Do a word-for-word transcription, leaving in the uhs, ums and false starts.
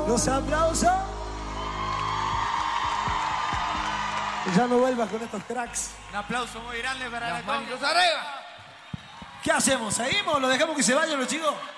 Los aplausos. Ya no vuelvas con estos cracks. Un aplauso muy grande para Las la manitos arriba. ¿Qué hacemos? ¿Seguimos o lo dejamos que se vayan los chicos?